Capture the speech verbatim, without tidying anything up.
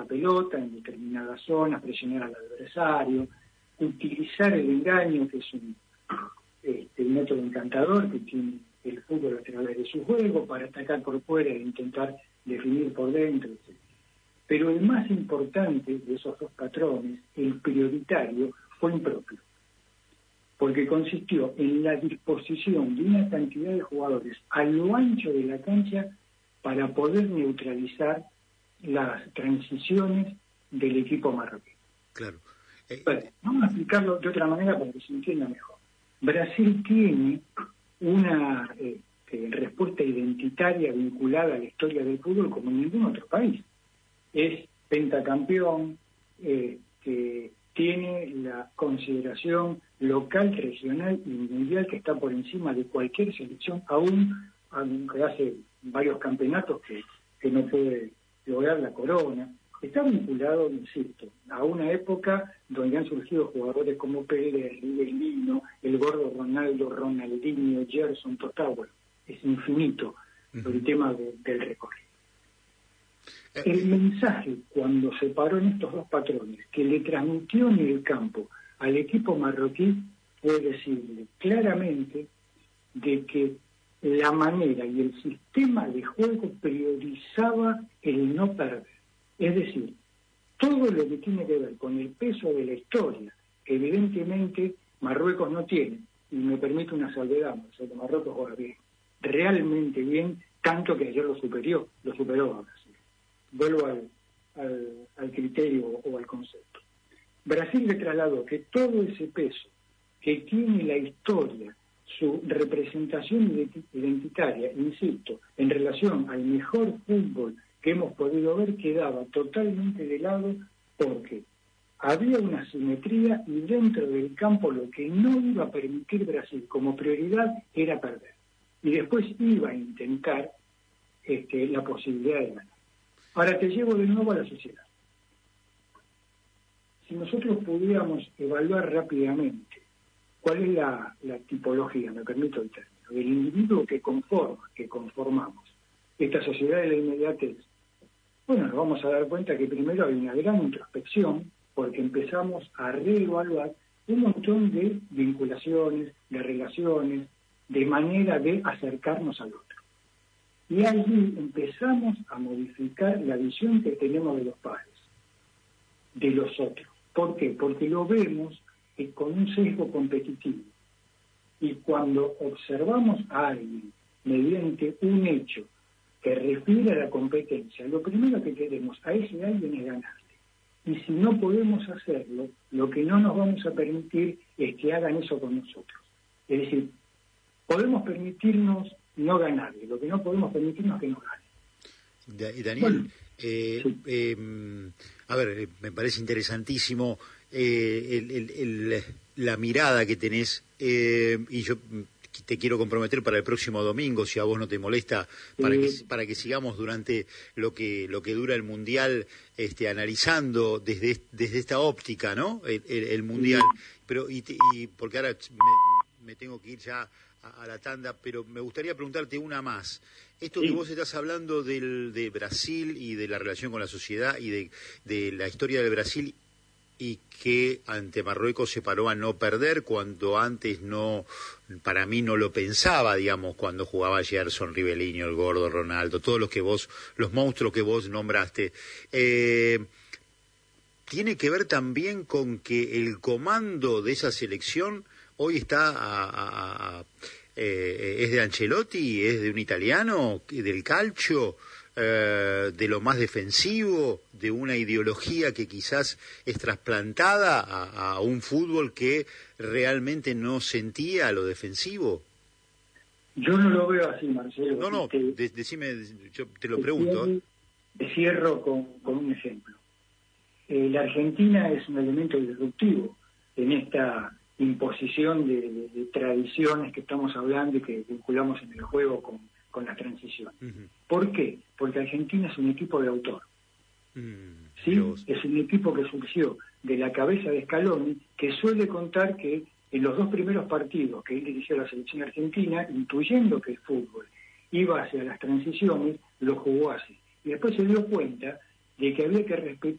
pelota en determinadas zonas, presionar al adversario, utilizar el engaño, que es un, este, un método encantador que tiene el fútbol a través de su juego, para atacar por fuera e intentar definir por dentro, etcétera. Pero el más importante de esos dos patrones, el prioritario, fue impropio, porque consistió en la disposición de una cantidad de jugadores a lo ancho de la cancha para poder neutralizar las transiciones del equipo marroquí. Claro. Eh, bueno, vamos a explicarlo de otra manera para que se entienda mejor. Brasil tiene una eh, eh, respuesta identitaria vinculada a la historia del fútbol como ningún otro país. Es pentacampeón, eh, que tiene la consideración local, regional y mundial que está por encima de cualquier selección, aún aunque hace varios campeonatos que, que no puede lograr la corona. Está vinculado, insisto, a una época donde han surgido jugadores como Pérez, Rivelino, el gordo Ronaldo, Ronaldinho, Gerson, Totá. Bueno, es infinito uh-huh. el tema de, del recorrido. El mensaje, cuando se paró en estos dos patrones, que le transmitió en el campo al equipo marroquí, fue decirle claramente de que la manera y el sistema de juego priorizaba el no perder. Es decir, todo lo que tiene que ver con el peso de la historia, que evidentemente Marruecos no tiene, y me permite una salvedad, o sea, Marruecos juega bien, realmente bien, tanto que ayer lo superó, lo superó a Brasil. Vuelvo al, al, al criterio o al concepto. Brasil le trasladó que todo ese peso que tiene la historia, su representación identitaria, insisto, en relación al mejor fútbol que hemos podido ver, quedaba totalmente de lado porque había una simetría y dentro del campo lo que no iba a permitir Brasil como prioridad era perder. Y después iba a intentar este, la posibilidad de ganar. Ahora te llevo de nuevo a la sociedad. Si nosotros pudiéramos evaluar rápidamente cuál es la, la tipología, me permito el término, del individuo que conforma, que conformamos esta sociedad de la inmediatez, bueno, nos vamos a dar cuenta que primero hay una gran introspección, porque empezamos a reevaluar un montón de vinculaciones, de relaciones, de manera de acercarnos al otro. Y allí empezamos a modificar la visión que tenemos de los padres, de los otros. ¿Por qué? Porque lo vemos eh, con un sesgo competitivo. Y cuando observamos a alguien mediante un hecho que refiere a la competencia, lo primero que queremos a ese alguien es ganarle. Y si no podemos hacerlo, lo que no nos vamos a permitir es que hagan eso con nosotros. Es decir, podemos permitirnos no ganarle, lo que no podemos permitirnos es que nos gane. Daniel, bueno, eh, sí. eh, a ver, me parece interesantísimo eh, el, el, el, la mirada que tenés, eh, y yo te quiero comprometer para el próximo domingo, si a vos no te molesta, para que para que sigamos durante lo que lo que dura el mundial, este, analizando desde desde esta óptica, ¿no? El, el, el mundial, sí. pero y, y porque ahora me, me tengo que ir ya a, a la tanda, pero me gustaría preguntarte una más. Esto sí. que vos estás hablando del de Brasil y de la relación con la sociedad y de de la historia del Brasil, y que ante Marruecos se paró a no perder cuando antes no, para mí no lo pensaba, digamos, cuando jugaba Gerson, Rivelino, el gordo Ronaldo, todos los que vos, los monstruos que vos nombraste. Eh, tiene que ver también con que el comando de esa selección hoy está a, a, a, eh, es de Ancelotti, es de un italiano, del calcio, eh, de lo más defensivo, de una ideología que quizás es trasplantada a, a un fútbol que realmente no sentía lo defensivo. Yo no lo veo así, Marcelo. No, no, te, de, decime, yo te lo pregunto. Cierro, te cierro con, con un ejemplo. Eh, la Argentina es un elemento disruptivo en esta imposición de, de, de tradiciones que estamos hablando y que vinculamos en el juego con, con la transición. Uh-huh. ¿Por qué? Porque Argentina es un equipo de autor. Uh-huh. ¿Sí? Es un equipo que surgió de la cabeza de Scaloni, que suele contar que en los dos primeros partidos que él dirigió a la selección argentina, intuyendo que el fútbol iba hacia las transiciones, lo jugó así. Y después se dio cuenta de que había que respetar